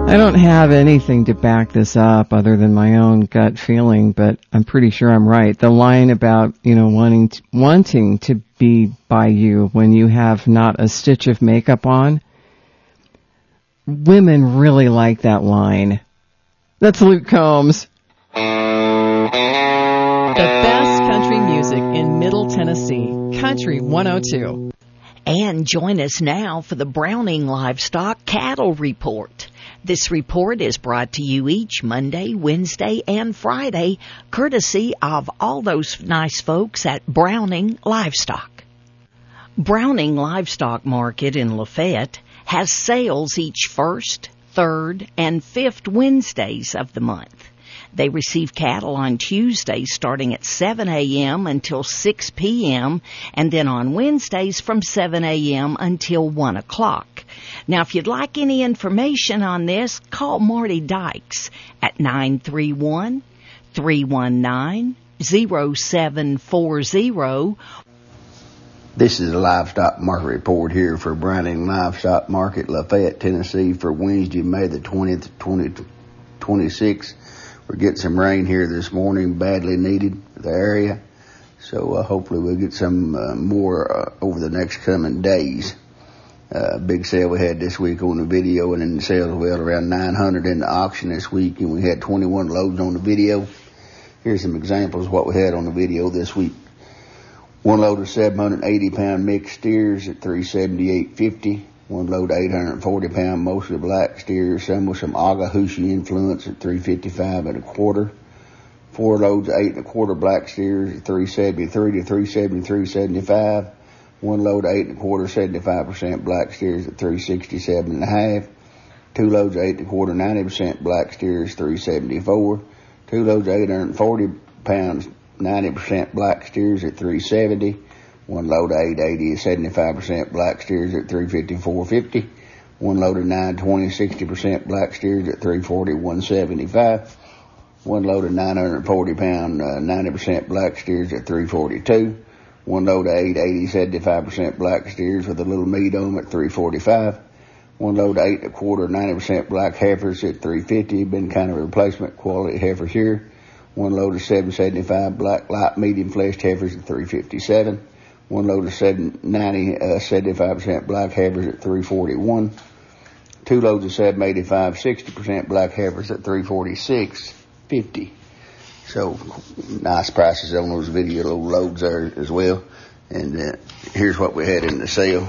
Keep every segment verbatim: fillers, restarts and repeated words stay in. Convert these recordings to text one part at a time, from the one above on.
I don't have anything to back this up other than my own gut feeling, but I'm pretty sure I'm right. The line about, you know, wanting to, wanting to be by you when you have not a stitch of makeup on, women really like that line. That's Luke Combs. The best country music in Middle Tennessee, Country one oh two. And join us now for the Browning Livestock Cattle Report. This report is brought to you each Monday, Wednesday, and Friday, courtesy of all those nice folks at Browning Livestock. Browning Livestock Market in Lafayette has sales each first, third, and fifth Wednesdays of the month. They receive cattle on Tuesdays starting at seven a.m. until six p.m. and then on Wednesdays from seven a.m. until one o'clock. Now, if you'd like any information on this, call Marty Dykes at nine three one, three one nine, zero seven four zero. This is a livestock market report here for Browning Livestock Market, Lafayette, Tennessee, for Wednesday, May the twentieth, twenty twenty-six. We're getting some rain here this morning, badly needed for the area. So uh, hopefully we'll get some uh, more uh, over the next coming days. Uh, big sale we had this week on the video, and in the sales we had around nine hundred in the auction this week, and we had twenty-one loads on the video. Here's some examples of what we had on the video this week. One load of seven hundred eighty pound mixed steers at three seventy-eight fifty. One load of eight hundred forty pound, mostly black steers, some with some Agahooshie influence at three fifty-five and a quarter. Four loads of eight and a quarter black steers at three seventy-three to three seventy-three seventy-five. One load of eight and a quarter, seventy-five percent black steers at three sixty-seven and a half. Two loads of eight and a quarter, ninety percent black steers, three seventy-four. Two loads of eight hundred forty pounds, ninety percent black steers at three seventy. One load of eight eighty, seventy-five percent black steers at three fifty-four fifty. One load of nine twenty, sixty percent black steers at three forty, one seventy-five. One load of nine hundred forty pound, uh, ninety percent black steers at three forty-two. One load of eight eighty, seventy-five percent black steers with a little meat on them at three forty-five. One load of eight and a quarter, ninety percent black heifers at three fifty. Been kind of a replacement quality heifers here. One load of seven seventy-five black light medium fleshed heifers at three fifty-seven. One load of seven ninety, uh, seventy-five percent black heifers at three forty-one. Two loads of seven eighty-five, sixty percent black heifers at three forty-six fifty. So nice prices on those video loads there as well. And uh, here's what we had in the sale.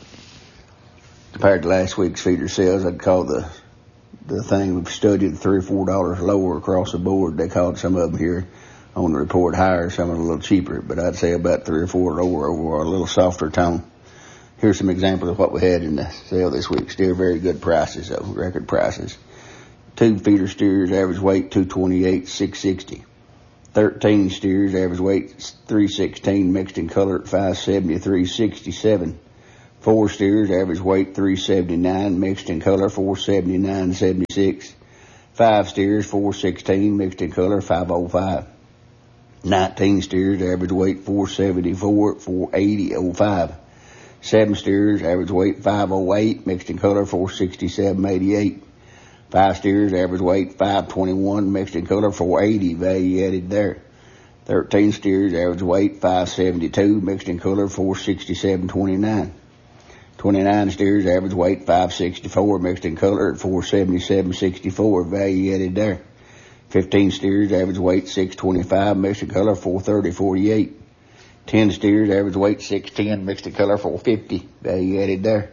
Compared to last week's feeder sales, I'd call the the thing we've studied three or four dollars lower across the board. They called some of them here on the report higher, some of them a little cheaper, but I'd say about three or four lower over a little softer tone. Here's some examples of what we had in the sale this week. Still very good prices, though, record prices. Two feeder steers, average weight two twenty-eight, six sixty. Thirteen steers, average weight three sixteen, mixed in color at five seventy-three, sixty-seven. Four steers, average weight three seventy-nine, mixed in color four seventy-nine, seventy-six. Five steers, four sixteen, mixed in color five oh five. Nineteen steers, average weight four seventy-four, four eighty oh five. Seven steers, average weight five oh eight, mixed in color four sixty-seven, eighty-eight. Five steers, average weight five twenty-one, mixed in color four eighty, value added there. Thirteen steers, average weight five seventy-two, mixed in color four sixty-seven, twenty-nine. Twenty-nine steers, average weight five sixty-four, mixed in color at four seventy-seven, sixty-four, value added there. Fifteen steers, average weight six twenty-five, mixed in color four thirty, forty-eight. Ten steers, average weight six ten, mixed in color four fifty, value added there.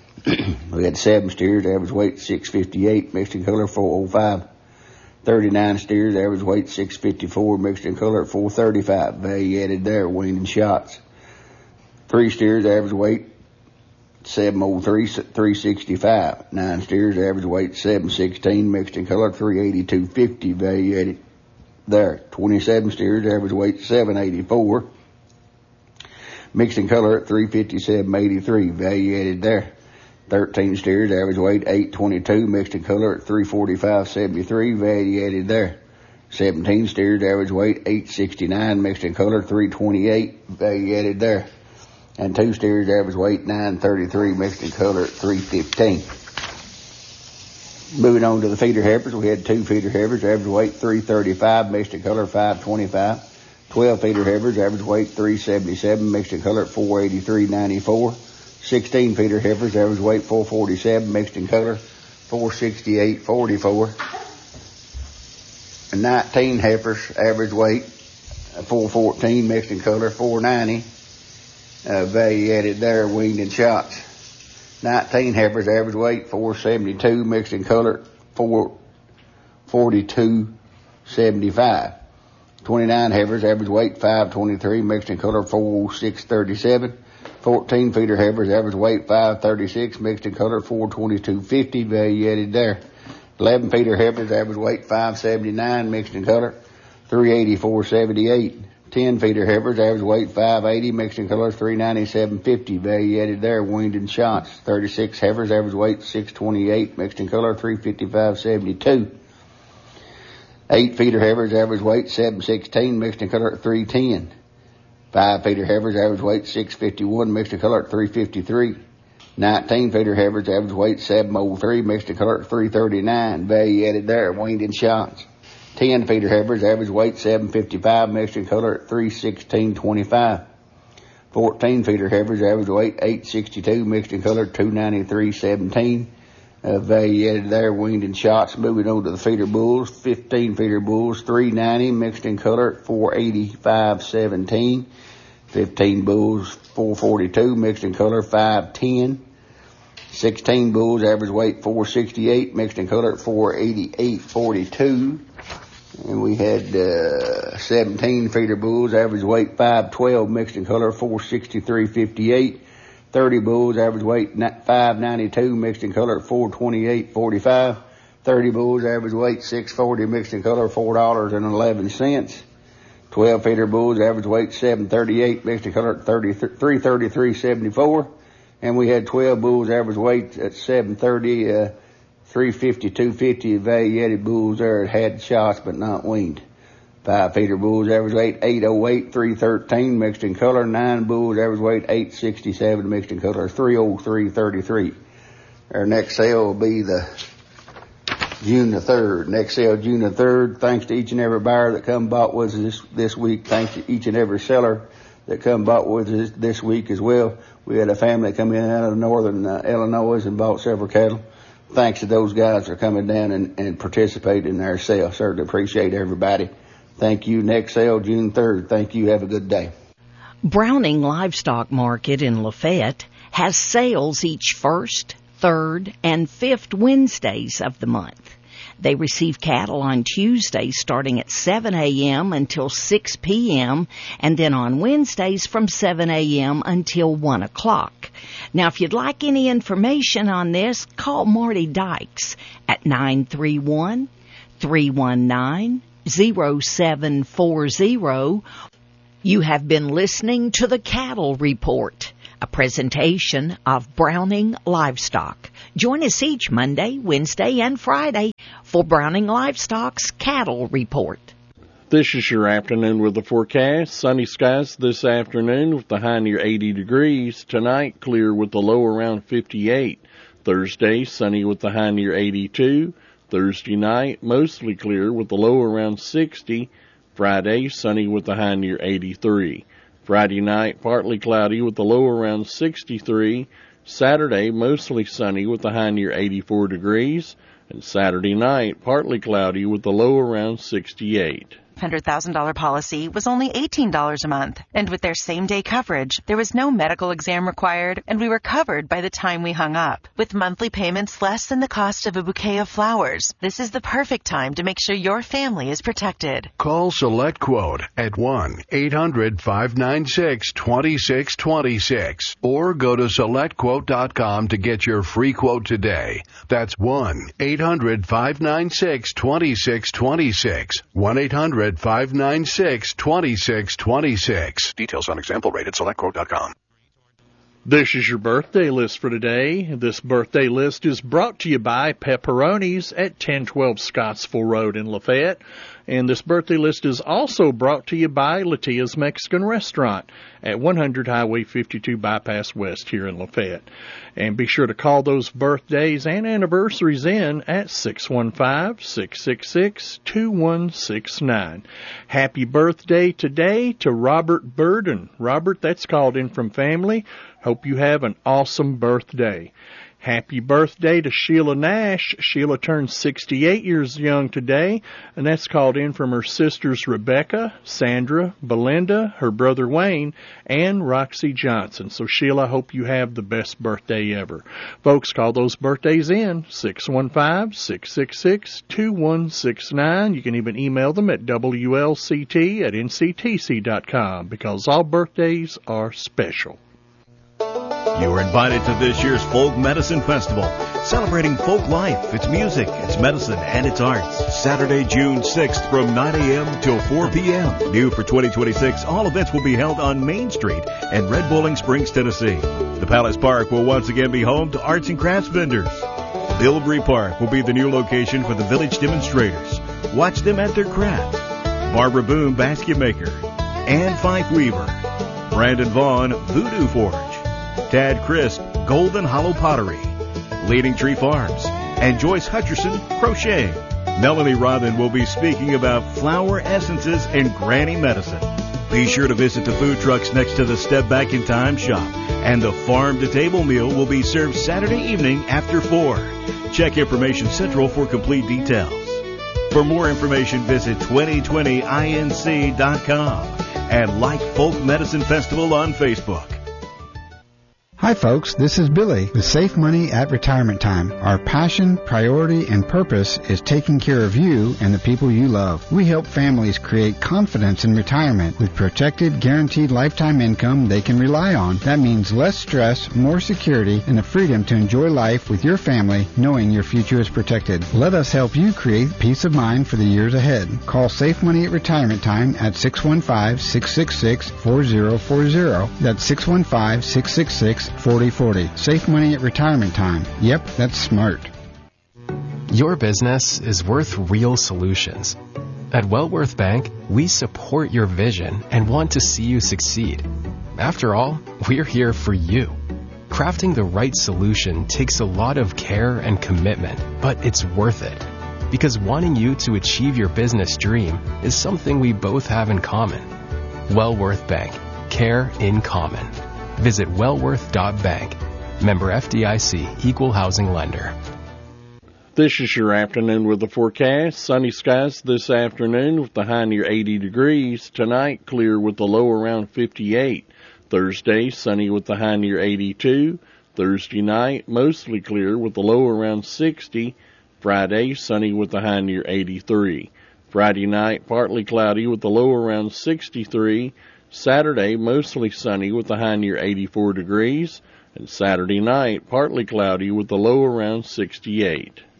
We had seven steers, average weight six fifty-eight, mixed in color four oh five. Thirty-nine steers, average weight six fifty-four, mixed in color at four thirty-five, value added there, weaning shots. Three steers, average weight seven oh three, three sixty-five. Nine steers, average weight seven sixteen, mixed in color three eighty-two fifty, value added there. Twenty-seven steers, average weight seven eighty-four, mixed in color at three fifty-seven, eighty-three, value added there. Thirteen steers, average weight eight twenty-two, mixed in color at three forty-five, seventy-three, value added there. Seventeen steers, average weight eight sixty-nine, mixed in color three twenty-eight, value added there. And two steers, average weight nine thirty-three, mixed in color at three fifteen. Moving on to the feeder heifers, we had two feeder heifers, average weight three thirty-five, mixed in color five twenty-five. twelve feeder heifers, average weight three seventy-seven, mixed in color four eighty-three ninety-four. sixteen feeder heifers, average weight four forty-seven, mixed in color four sixty-eight forty-four. And nineteen heifers, average weight four fourteen, mixed in color four ninety. Uh, value added there, weaned and shots. nineteen heifers, average weight four seventy-two, mixed in color four forty-two seventy-five. twenty-nine heifers, average weight five twenty-three, mixed in color four six thirty-seven. fourteen feeder heifers, average weight five thirty-six, mixed in color four twenty-two fifty, value added there. eleven feeder heifers, average weight five seventy-nine, mixed in color three eighty-four seventy-eight. ten feeder heifers, average weight five eighty, mixed in color three ninety-seven fifty, value added there, weaned and shots. thirty-six heifers, average weight six twenty-eight, mixed in color three fifty-five seventy-two. eight feeder heifers, average weight seven sixteen, mixed in color three ten. five feeder heifers, average weight six fifty-one, mixed in color three fifty-three. nineteen feeder heifers, average weight seven oh three, mixed in color three thirty-nine, value added there, weaned and shots. ten feeder heifers, average weight seven fifty-five, mixed in color three sixteen twenty-five. fourteen feeder heifers, average weight eight sixty-two, mixed in color two ninety-three seventeen. Uh, value added there, weaned and shots. Moving on to the feeder bulls, fifteen feeder bulls, three ninety, mixed in color four eighty-five seventeen. fifteen bulls, four forty-two, mixed in color five ten. sixteen bulls, average weight four sixty-eight, mixed in color four eighty-eight forty-two. And we had uh, seventeen feeder bulls, average weight five twelve, mixed in color four sixty-three fifty-eight. thirty bulls, average weight five ninety-two, mixed in color four twenty-eight forty-five. thirty bulls, average weight six forty, mixed in color four dollars and eleven cents. twelve feeder bulls, average weight seven thirty-eight, mixed in color three thirty-three seventy-four. And we had twelve bulls, average weight at seven thirty, uh, three fifty-two fifty. Value added bulls there had shots but not weaned. Five feeder bulls, average weight eight oh eight, three thirteen, mixed in color. Nine bulls, average weight eight sixty-seven, mixed in color, three oh three thirty-three. Our next sale will be the June the third. Next sale, June the third. Thanks to each and every buyer that come bought with us this, this week. Thanks to each and every seller that come bought with us this week as well. We had a family come in out of northern uh, Illinois and bought several cattle. Thanks to those guys for coming down and, and participating in our sale. Certainly appreciate everybody. Thank you. Next sale, June third. Thank you. Have a good day. Browning Livestock Market in Lafayette has sales each first, third, and fifth Wednesdays of the month. They receive cattle on Tuesdays starting at seven a.m. until six p.m. and then on Wednesdays from seven a.m. until one o'clock. Now, if you'd like any information on this, call Marty Dykes at nine three one, three one nine, zero seven four zero. You have been listening to the Cattle Report, a presentation of Browning Livestock. Join us each Monday, Wednesday, and Friday for Browning Livestock's Cattle Report. This is your afternoon with the forecast. Sunny skies this afternoon with the high near eighty degrees. Tonight, clear with the low around fifty-eight. Thursday, sunny with the high near eighty-two. Thursday night, mostly clear with the low around sixty. Friday, sunny with the high near eighty-three. Friday night, partly cloudy with the low around sixty-three. Saturday, mostly sunny with the high near eighty-four degrees. And Saturday night, partly cloudy with the low around sixty-eight. one hundred thousand dollars policy was only eighteen dollars a month. And with their same-day coverage, there was no medical exam required, and we were covered by the time we hung up. With monthly payments less than the cost of a bouquet of flowers, this is the perfect time to make sure your family is protected. Call Select Quote at one eight hundred, five nine six, two six two six or go to select quote dot com to get your free quote today. That's one eight hundred, five nine six, two six two six. one eight hundred, five nine six, two six two six. Details on example rate at select quote dot com. This is your birthday list for today. This birthday list is brought to you by Pepperonis at ten twelve Scottsville Road in Lafayette. And this birthday list is also brought to you by Latia's Mexican Restaurant at one hundred Highway fifty-two Bypass West here in Lafayette. And be sure to call those birthdays and anniversaries in at six one five, six six six, two one six nine. Happy birthday today to Robert Burden. Robert, that's called in from family. Hope you have an awesome birthday. Happy birthday to Sheila Nash. Sheila turned sixty-eight years young today, and that's called in from her sisters Rebecca, Sandra, Belinda, her brother Wayne, and Roxy Johnson. So, Sheila, I hope you have the best birthday ever. Folks, call those birthdays in, six one five, six six six, two one six nine. You can even email them at W L C T at N C T C dot com, because all birthdays are special. You are invited to this year's Folk Medicine Festival, celebrating folk life, its music, its medicine, and its arts. Saturday, June sixth from nine a.m. till four p.m. New for twenty twenty-six, all events will be held on Main Street in Red Bowling Springs, Tennessee. The Palace Park will once again be home to arts and crafts vendors. Bilbrey Park will be the new location for the village demonstrators. Watch them at their craft. Barbara Boone, basket maker. Ann Fife Weaver. Brandon Vaughn, Voodoo Forge. Tad Crisp, Golden Hollow Pottery, Leading Tree Farms, and Joyce Hutcherson, Crochet. Melanie Robin will be speaking about flower essences and granny medicine. Be sure to visit the food trucks next to the Step Back in Time shop, and the farm-to-table meal will be served Saturday evening after four. Check Information Central for complete details. For more information, visit twenty twenty I N C dot com and like Folk Medicine Festival on Facebook. Hi folks, this is Billy with Safe Money at Retirement Time. Our passion, priority, and purpose is taking care of you and the people you love. We help families create confidence in retirement with protected, guaranteed lifetime income they can rely on. That means less stress, more security, and the freedom to enjoy life with your family knowing your future is protected. Let us help you create peace of mind for the years ahead. Call Safe Money at Retirement Time at six one five, six six six, four zero four zero. That's six one five, six six six, forty forty. Safe Money at Retirement Time. Yep, that's smart. Your business is worth real solutions. At Wellworth Bank, we support your vision and want to see you succeed. After all, we're here for you. Crafting the right solution takes a lot of care and commitment, but it's worth it. Because wanting you to achieve your business dream is something we both have in common. Wellworth Bank. Care in common. Visit wellworth dot bank. Member F D I C, Equal Housing Lender. This is your afternoon with the forecast. Sunny skies this afternoon with the high near eighty degrees. Tonight, clear with the low around fifty-eight. Thursday, sunny with the high near eighty-two. Thursday night, mostly clear with the low around sixty. Friday, sunny with the high near eighty-three. Friday night, partly cloudy with the low around sixty-three. Saturday, mostly sunny with the high near eighty-four degrees. And Saturday night, partly cloudy with the low around sixty-eight.